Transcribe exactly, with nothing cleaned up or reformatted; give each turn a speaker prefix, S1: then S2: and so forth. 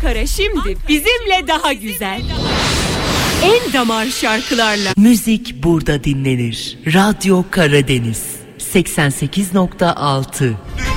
S1: Ankara şimdi bizimle daha güzel. En damar şarkılarla.
S2: Müzik burada dinlenir. Radyo Karadeniz seksen sekiz nokta altı.